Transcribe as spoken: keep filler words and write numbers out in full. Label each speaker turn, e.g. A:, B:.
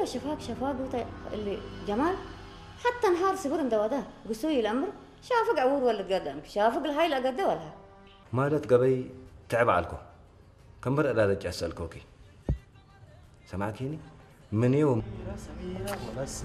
A: شفاك شفاك اللي جمال حتى نهار سبور مدوده قسوي الأمر شافك عور ولا قدامك شافك الهاي لا قد ولا
B: ما دت قبي تعب عليكم كم مرة لا تجي أسألكوكي سمعتيني من يوم